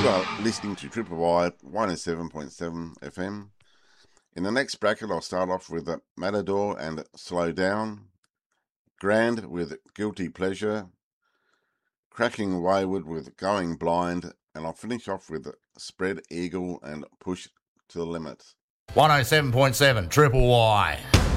are listening to Triple Y 107.7 FM. In the next bracket, I'll start off with Matador and Slow Down, Grand with Guilty Pleasure, Cracking Wayward with Going Blind, and I'll finish off with Spread Eagle and Push to the Limit. 107.7 Triple Y.